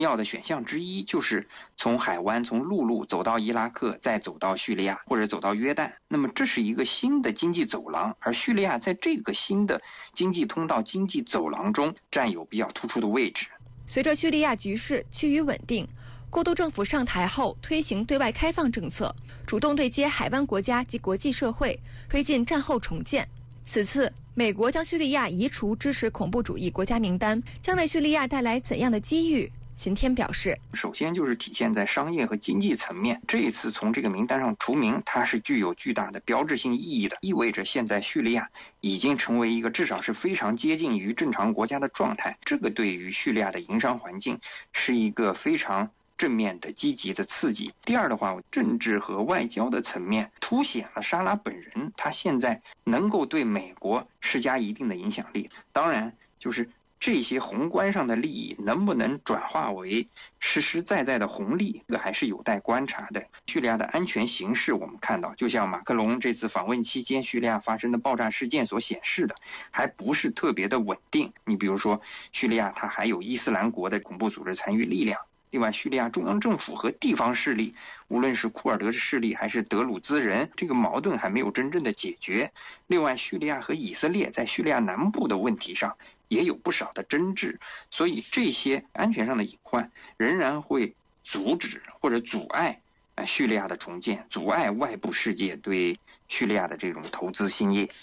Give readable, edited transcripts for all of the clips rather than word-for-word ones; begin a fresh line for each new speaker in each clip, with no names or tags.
要的选项之一就是从海湾、从陆路走到伊拉克，再走到叙利亚或者走到约旦。那么这是一个新的经济走廊，而叙利亚在这个新的经济通道、经济走廊中占有比较突出的位置。
随着叙利亚局势趋于稳定，过渡政府上台后推行对外开放政策，主动对接海湾国家及国际社会，推进战后重建。此次美国将叙利亚移除支持恐怖主义国家名单，将为叙利亚带来怎样的机遇？秦天表示，
首先就是体现在商业和经济层面，这一次从这个名单上除名，它是具有巨大的标志性意义的，意味着现在叙利亚已经成为一个至少是非常接近于正常国家的状态，这个对于叙利亚的营商环境是一个非常正面的积极的刺激。第二的话，政治和外交的层面凸显了沙拉本人他现在能够对美国施加一定的影响力。当然就是这些宏观上的利益能不能转化为实实在在的红利，这个还是有待观察的。叙利亚的安全形势我们看到，就像马克龙这次访问期间叙利亚发生的爆炸事件所显示的，还不是特别的稳定。你比如说叙利亚它还有伊斯兰国的恐怖组织参与力量，另外叙利亚中央政府和地方势力，无论是库尔德势力还是德鲁兹人，这个矛盾还没有真正的解决。另外叙利亚和以色列在叙利亚南部的问题上也有不少的争执，所以这些安全上的隐患仍然会阻止或者阻碍叙利亚的重建，阻碍外部世界对叙利亚的这种投资兴业。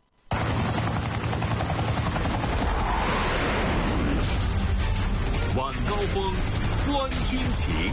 晚高峰，观军情。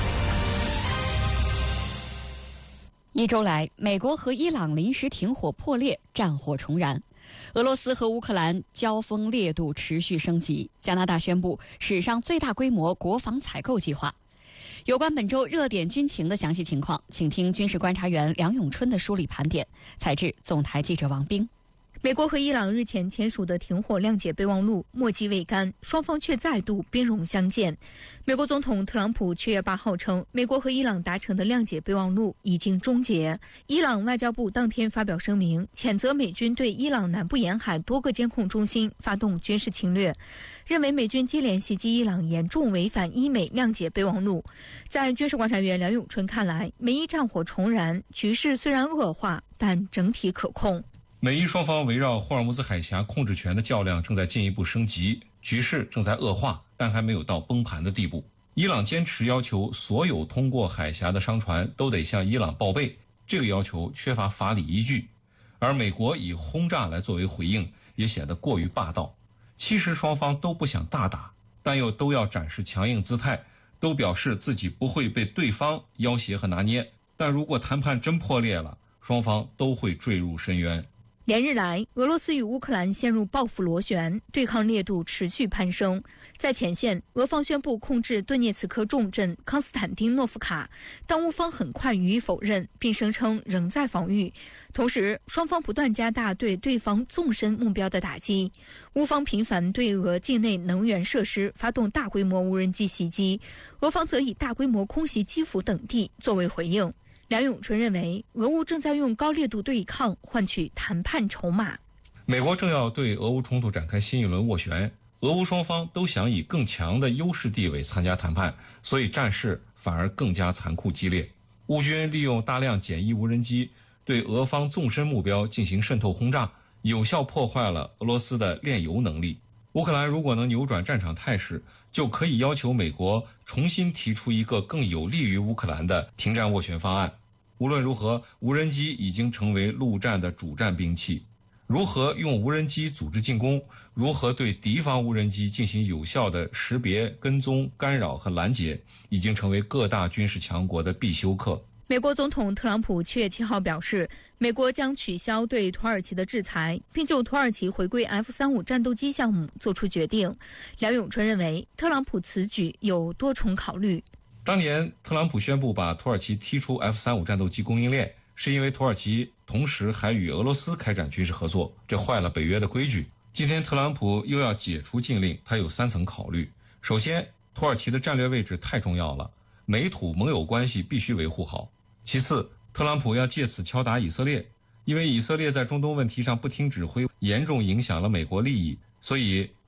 一周来，美国和伊朗临时停火破裂，战火重燃。俄罗斯和乌克兰交锋烈度持续升级。加拿大宣布史上最大规模国防采购计划。有关本周热点军情的详细情况，请听军事观察员梁永春的梳理盘点。采制总台记者王冰。
美国和伊朗日前签署的停火谅解备忘录墨迹未干，双方却再度兵戎相见。美国总统特朗普7月8号称，美国和伊朗达成的谅解备忘录已经终结。伊朗外交部当天发表声明，谴责美军对伊朗南部沿海多个监控中心发动军事侵略，认为美军接连袭击伊朗严重违反伊美谅解备忘录。在军事观察员梁永春看来，美伊战火重燃，局势虽然恶化，但整体可控。
美伊双方围绕霍尔木兹海峡控制权的较量正在进一步升级，局势正在恶化，但还没有到崩盘的地步。伊朗坚持要求所有通过海峡的商船都得向伊朗报备，这个要求缺乏法理依据，而美国以轰炸来作为回应，也显得过于霸道。其实双方都不想大打，但又都要展示强硬姿态，都表示自己不会被对方要挟和拿捏。但如果谈判真破裂了，双方都会坠入深渊。
连日来，俄罗斯与乌克兰陷入报复螺旋，对抗烈度持续攀升。在前线，俄方宣布控制顿涅茨克重镇康斯坦丁诺夫卡，但乌方很快予以否认，并声称仍在防御。同时，双方不断加大对对方纵深目标的打击。乌方频繁对俄境内能源设施发动大规模无人机袭击，俄方则以大规模空袭基辅等地作为回应。梁永春认为，俄乌正在用高烈度对抗换取谈判筹码。
美国正要对俄乌冲突展开新一轮斡旋，俄乌双方都想以更强的优势地位参加谈判，所以战事反而更加残酷激烈。乌军利用大量简易无人机对俄方纵深目标进行渗透轰炸，有效破坏了俄罗斯的炼油能力。乌克兰如果能扭转战场态势，就可以要求美国重新提出一个更有利于乌克兰的停战斡旋方案。无论如何，无人机已经成为陆战的主战兵器。如何用无人机组织进攻，如何对敌方无人机进行有效的识别、跟踪、干扰和拦截，已经成为各大军事强国的必修课。
美国总统特朗普7月7号表示，美国将取消对土耳其的制裁，并就土耳其回归 F-35战斗机项目做出决定。梁永春认为，特朗普此举有多重考虑。
当年特朗普宣布把土耳其踢出 F-35战斗机供应链，是因为土耳其同时还与俄罗斯开展军事合作，这坏了北约的规矩。今天特朗普又要解除禁令，他有3层考虑。首先，土耳其的战略位置太重要了，美土盟友关系必须维护好。其次，特朗普要借此敲打以色列，因为以色列在中东问题上不听指挥，严重影响了美国利益，所以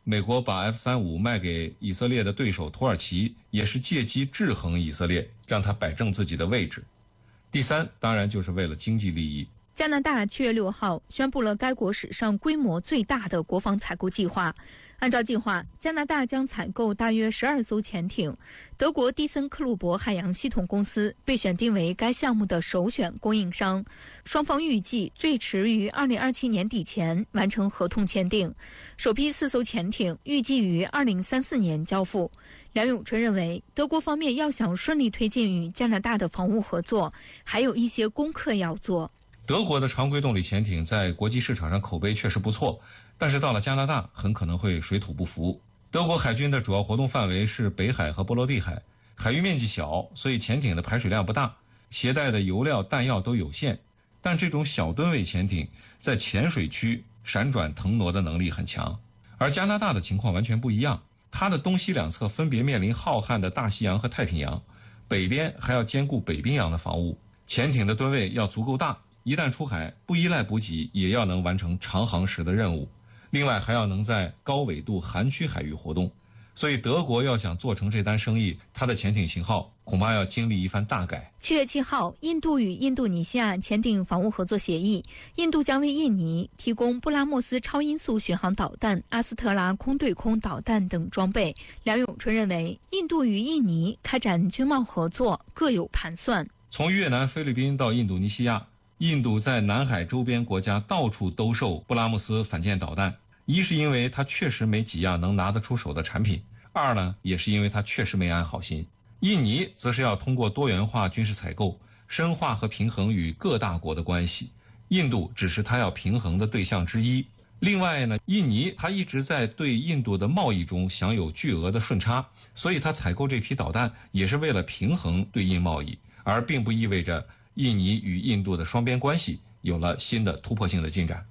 美国把 F-35卖给以色列的对手土耳其，也是借机制衡以色列，让他摆正自己的位置。第三，当然就是为了经济利益。
加拿大7月6号宣布了该国史上规模最大的国防采购计划。按照计划，加拿大将采购大约12艘潜艇，德国蒂森克虏伯海洋系统公司被选定为该项目的首选供应商。双方预计最迟于2027年底前完成合同签订。首批4艘潜艇预计于2034年交付。梁永春认为，德国方面要想顺利推进与加拿大的防务合作，还有一些功课要做。
德国的常规动力潜艇在国际市场上口碑确实不错，但是到了加拿大很可能会水土不服。德国海军的主要活动范围是北海和波罗的海，海域面积小，所以潜艇的排水量不大，携带的油料弹药都有限。但这种小吨位潜艇在浅水区闪转腾挪的能力很强。而加拿大的情况完全不一样，它的东西两侧分别面临浩瀚的大西洋和太平洋，北边还要兼顾北冰洋的防务，潜艇的吨位要足够大，一旦出海不依赖补给，也要能完成长航时的任务，另外还要能在高纬度寒区海域活动。所以德国要想做成这单生意，它的潜艇型号恐怕要经历一番大改。
7月7号，印度与印度尼西亚签订防务合作协议，印度将为印尼提供布拉莫斯超音速巡航导弹、阿斯特拉空对空导弹等装备。梁永春认为，印度与印尼开展军贸合作各有盘算。
从越南、菲律宾到印度尼西亚，印度在南海周边国家到处兜售布拉莫斯反舰导弹，一是因为它确实没几样能拿得出手的产品，二呢，也是因为它确实没安好心。印尼则是要通过多元化军事采购，深化和平衡与各大国的关系，印度只是它要平衡的对象之一。另外呢，印尼它一直在对印度的贸易中享有巨额的顺差，所以它采购这批导弹也是为了平衡对印贸易，而并不意味着印尼与印度的双边关系有了新的突破性的进展。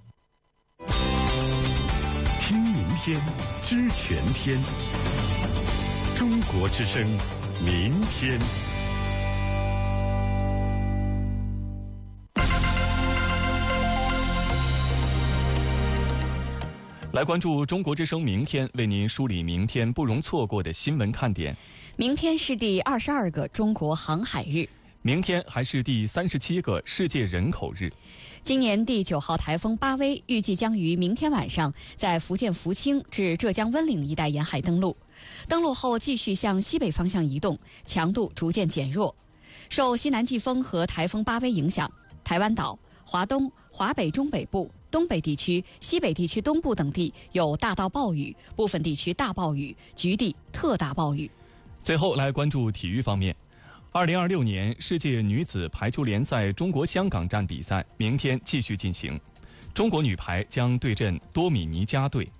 听明天，知全天。中国之声，明天。来关注中国之声明天，为您梳理明天不容错过的新闻看点。
明天是第22个中国航海日。
明天还是第37个世界人口日。
今年第9号台风巴威预计将于明天晚上在福建福清至浙江温岭一带沿海登陆，登陆后继续向西北方向移动，强度逐渐减弱。受西南季风和台风巴威影响，台湾岛、华东、华北中北部、东北地区、西北地区东部等地有大到暴雨，部分地区大暴雨，局地特大暴雨。
最后来关注体育方面。2026年世界女子排球联赛中国香港站比赛明天继续进行，中国女排将对阵多米尼加队。